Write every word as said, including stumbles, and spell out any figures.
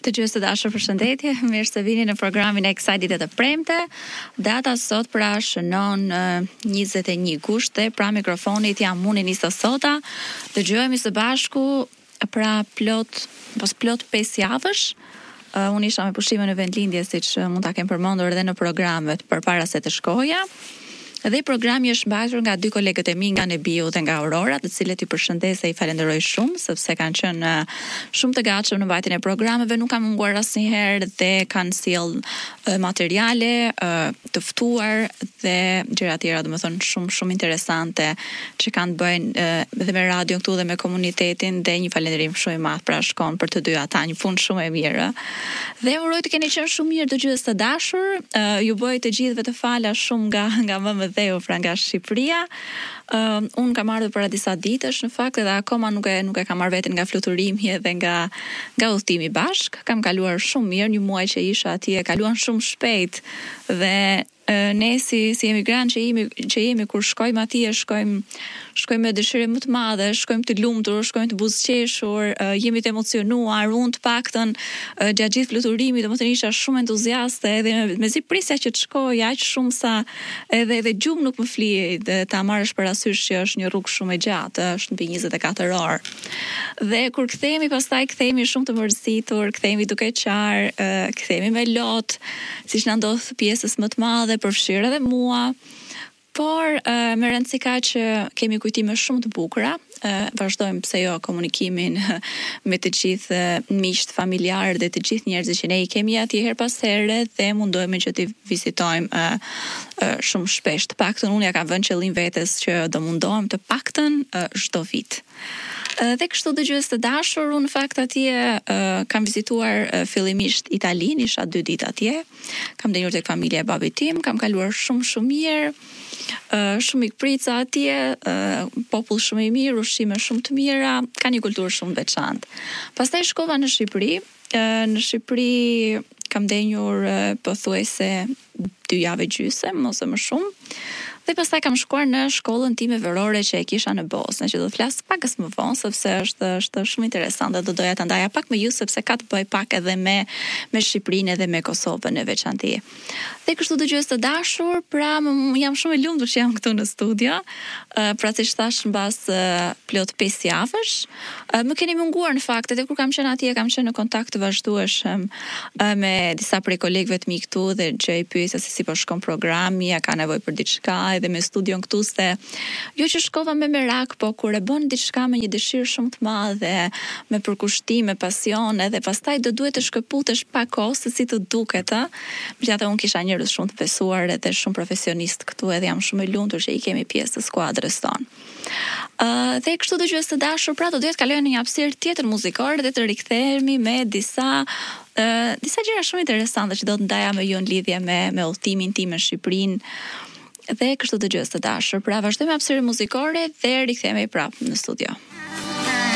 Të gjysë të dashur, përshëndetje, mirë se vini në programin e kësaj dite të premte. Data sot pra shënon uh, njëzet e një gushte, pra mikrofonit jam unë Nisa Sota. Dëgjohemi së bashku pra plot, pas plot pesë javësh. Uh, unë isha me pushime në vendlindje, siç mund ta kem përmendur edhe në programet përpara se të shkoja. Dhe programi është mbajtur nga dy kolegët e mi nga Nebiu dhe nga Aurora, të cilët i përshëndes dhe i falenderoj shumë, sepse kanë qenë uh, shumë të gatshëm në mbajtjen e programeve, nuk kanë munguar asnjëherë dhe kanë sjell uh, materiale uh, të ftuar dhe gjëra të tjera, domethënë shumë shumë interesante që kanë bëjnë uh, dhe me radion këtu dhe me komunitetin, dhe një falënderim shumë i madh pra shkon për të dy ata, një punë shumë e mirë. Dhe uroj të keni qenë shumë mirë dëgjues të dashur, uh, ju bëj të gjithëve të fala shumë nga nga më dhe u fra nga Shqipëria. Uh, unë kam ardhur para disa ditësh në fakt, edhe akoma nuk e nuk e kam marrë veten nga fluturimi dhe nga nga udhtimi bashk. Kam kaluar shumë mirë, një muaj që isha atje, kaluan shumë shpejt dhe uh, ne si si emigrant që jemi që jemi kur shkojmë atje, shkojmë shkojmë me dëshirë më të madhe, shkojmë të lumtur, shkojmë të buzëqeshur, uh, jemi të emocionuar, unë të paktën uh, gjatë gjithë fluturimit, domethënë isha shumë entuziaste edhe mezi prisja që të shkoj aq shumë sa edhe edhe gjumë nuk më flie, dhe ta marrësh parasysh që është një rrugë shumë e gjatë, është mbi njëzet e katër orë. Dhe kur kthehemi pastaj kthehemi shumë të mërzitur, kthehemi duke qarë, uh, kthehemi me lot, siç na ndodh pjesës më të madhe, përfshirë edhe mua. Por uh, me rëndësi ka që kemi kujtime shumë të bukura, uh, vazhdojmë pse jo komunikimin me të gjithë uh, miqt familjarë dhe të gjithë njerëzit që ne i kemi atje her pas here, dhe mundohemi që t'i vizitojmë uh, uh, shumë shpesh. Të paktën unë ja kam vënë qëllim vetes që do mundohem të paktën uh, çdo vit. Uh, dhe kështu dëgjues të dashur, unë në fakt atje uh, kam vizituar uh, fillimisht Italinë, isha dy ditë atje, kam denjur tek familja e babit tim, kam kaluar shumë shumë mirë, uh, shumë ikprica atje, uh, popull shumë i mirë, ushqime shumë të mira, ka një kulturë shumë veçantë. Pastaj shkova në Shqipëri, uh, në Shqipëri kam denjur uh, pothuajse dy javë gjysmë, ose më shumë. Dhe pastaj kam shkuar në shkollën time verore që e kisha në Bosnë, që do të flas pakës më vonë, sepse është është shumë interesante, do doja ta ndaja pak me ju, sepse ka të bëj pak edhe me me Shqipërinë dhe me Kosovën në veçantë. Dhe kështu dëgjues të dashur, pra më, jam shumë e lumtur që jam këtu në studio. Uh, pra siç thash, mbas uh, plot pesë javësh, uh, më keni munguar në fakt, edhe kur kam qenë atje, kam qenë në kontakt të vazhdueshëm uh, me disa prej kolegëve të mi këtu, dhe që i pyesja se si po shkon programi, a ka nevojë për diçka, edhe me studion këtu, se jo që shkova me merak, po kur e bën diçka me një dëshirë shumë të madhe, me përkushtim, me pasion, edhe pastaj do duhet të shkëputesh pa kohë se si të duket, ë. Megjithatë unë kisha njerëz shumë të besuar edhe shumë profesionist këtu, edhe jam shumë e lumtur që i kemi pjesë të skuadrës tonë. Uh, dhe kështu dëgjues të dashur, pra do duhet kalojmë në një hapësirë tjetër muzikore dhe të rikthehemi me disa uh, disa gjëra shumë interesante që do të ndaja me ju në lidhje me me udhtimin tim në Shqipërinë. Dhe kështu dëgjues të dashur, pra vazhdojmë hapësirën muzikore dhe rikthehemi prapë në studio.